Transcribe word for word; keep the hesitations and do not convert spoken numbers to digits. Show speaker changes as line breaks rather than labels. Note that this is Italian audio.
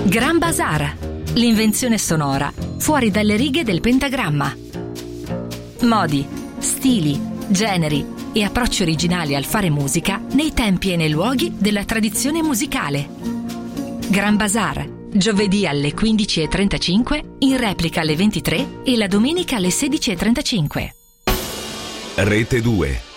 Gran Bazar, l'invenzione sonora fuori dalle righe del pentagramma. Modi, stili, generi e approcci originali al fare musica nei tempi e nei luoghi della tradizione musicale. Gran Bazar, giovedì alle quindici e trentacinque, in replica alle ventitré e la domenica alle sedici e trentacinque.
Rete due.